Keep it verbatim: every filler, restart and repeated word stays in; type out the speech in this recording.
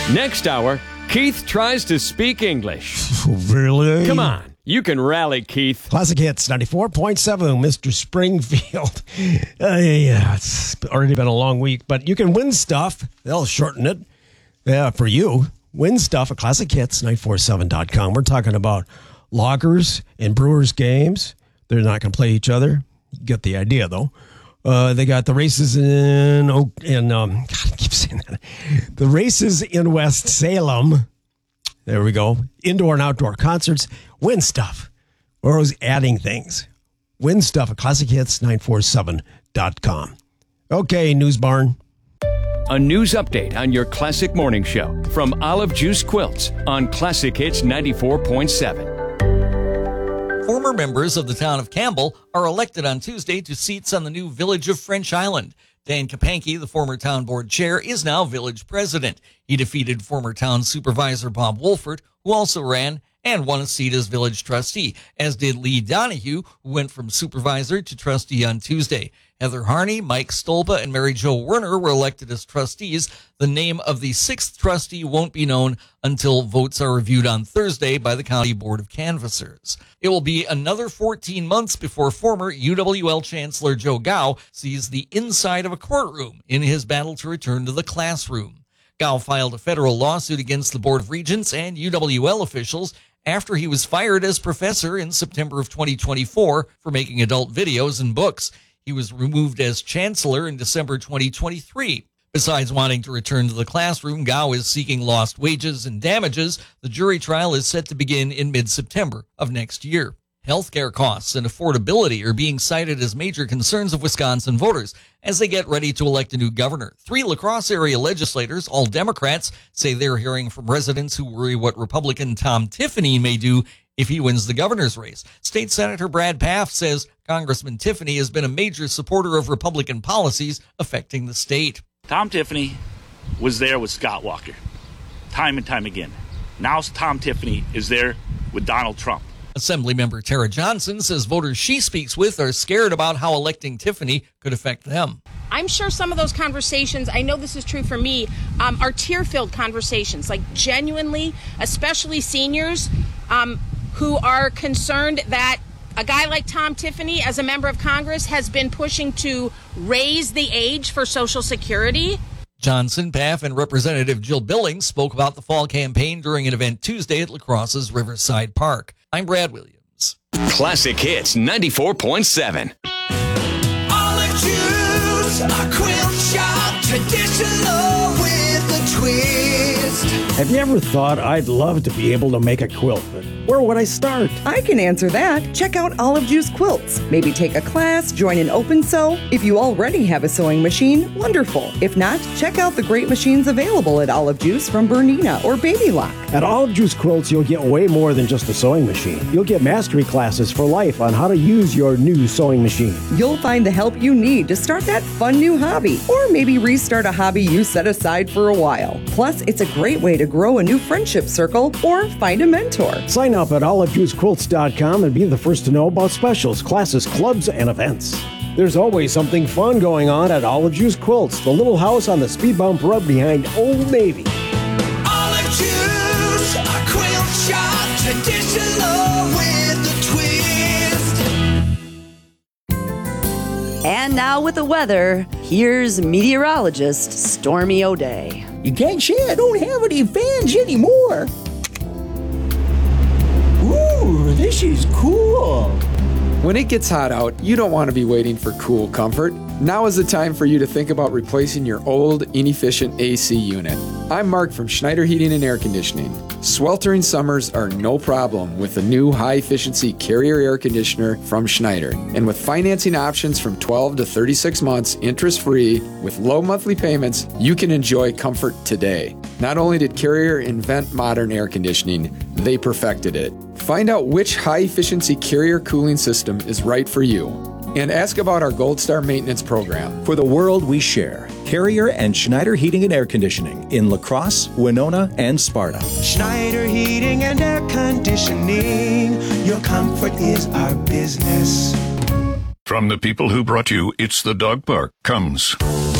Next hour, Keith tries to speak English. Really? Come on. You can rally, Keith. Classic Hits ninety-four point seven, Mister Springfield. Uh, yeah, it's already been a long week, but you can win stuff. They'll shorten it yeah, for you. Win stuff at classic hits nine four seven dot com. We're talking about Loggers and Brewers games. They're not going to play each other. You get the idea, though. Uh, they got the races in, oh, in um, God, I keep saying that. The races in West Salem. There we go. Indoor and outdoor concerts. Win stuff. We're always adding things. Win stuff at classic hits nine four seven dot com. Okay, News Barn. A news update on your Classic Morning Show from Olive Juice Quilts on Classic Hits ninety-four point seven. Former members of the town of Campbell are elected on Tuesday to seats on the new Village of French Island. Dan Kapanke, the former town board chair, is now village president. He defeated former town supervisor Bob Wolfert, who also ran and won a seat as village trustee, as did Lee Donahue, who went from supervisor to trustee on Tuesday. Heather Harney, Mike Stolpa, and Mary Jo Werner were elected as trustees. The name of the sixth trustee won't be known until votes are reviewed on Thursday by the County Board of Canvassers. It will be another fourteen months before former U W L Chancellor Joe Gao sees the inside of a courtroom in his battle to return to the classroom. Gao filed a federal lawsuit against the Board of Regents and U W L officials after he was fired as professor in September of twenty twenty-four for making adult videos and books. He was removed as chancellor in December twenty twenty-three. Besides wanting to return to the classroom, Gao is seeking lost wages and damages. The jury trial is set to begin in mid-September of next year. Healthcare costs and affordability are being cited as major concerns of Wisconsin voters as they get ready to elect a new governor. Three La Crosse area legislators, all Democrats, say they're hearing from residents who worry what Republican Tom Tiffany may do if he wins the governor's race. State Senator Brad Pfaff says Congressman Tiffany has been a major supporter of Republican policies affecting the state. Tom Tiffany was there with Scott Walker, time and time again. Now Tom Tiffany is there with Donald Trump. Assemblymember Tara Johnson says voters she speaks with are scared about how electing Tiffany could affect them. I'm sure some of those conversations, I know this is true for me, um, are tear-filled conversations, like genuinely, especially seniors um, who are concerned that a guy like Tom Tiffany, as a member of Congress, has been pushing to raise the age for Social Security. Johnson, Pfaff, and Representative Jill Billings spoke about the fall campaign during an event Tuesday at La Crosse's Riverside Park. I'm Brad Williams. Classic Hits ninety-four point seven. Olive Juice, a quilt shop, traditional with a twist. Have you ever thought I'd love to be able to make a quilt, but where would I start? I can answer that. Check out Olive Juice Quilts. Maybe take a class, join an open sew. If you already have a sewing machine, wonderful. If not, check out the great machines available at Olive Juice from Bernina or Baby Lock. At Olive Juice Quilts, you'll get way more than just a sewing machine. You'll get mastery classes for life on how to use your new sewing machine. You'll find the help you need to start that fun new hobby, or maybe restart a hobby you set aside for a while. Plus, it's a great way to grow a new friendship circle or find a mentor. Sign up at olive juice quilts dot com and be the first to know about specials, classes, clubs, and events. There's always something fun going on at Olive Juice Quilts, the little house on the speed bump road behind Old Navy. Olive Juice, a quilt shop, traditional with a twist. And now with the weather, here's meteorologist Stormy O'Day. You can't say I don't have any fans anymore. Ooh, this is cool. When it gets hot out, you don't want to be waiting for cool comfort. Now is the time for you to think about replacing your old, inefficient A C unit. I'm Mark from Schneider Heating and Air Conditioning. Sweltering summers are no problem with the new high-efficiency Carrier air conditioner from Schneider. And with financing options from twelve to thirty-six months, interest-free, with low monthly payments, you can enjoy comfort today. Not only did Carrier invent modern air conditioning, they perfected it. Find out which high-efficiency Carrier cooling system is right for you. And ask about our Gold Star maintenance program. For the world we share, Carrier and Schneider Heating and Air Conditioning in La Crosse, Winona, and Sparta. Schneider Heating and Air Conditioning. Your comfort is our business. From the people who brought you It's the Dog Park comes